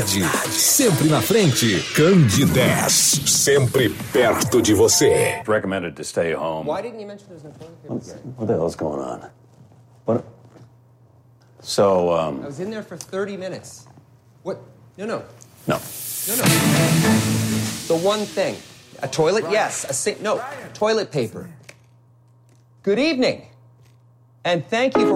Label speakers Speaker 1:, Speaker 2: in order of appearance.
Speaker 1: qualidade, sempre na frente. Candidez, sempre perto de você.
Speaker 2: Recommended to stay home.
Speaker 3: Why didn't you mention there's no toilet paper?
Speaker 2: What the hell's going on? What? So,
Speaker 3: I was in there for 30 minutes. What? No.
Speaker 2: No.
Speaker 3: The one thing. A toilet? Yes. A sink? No. Toilet paper. Good evening. And thank you for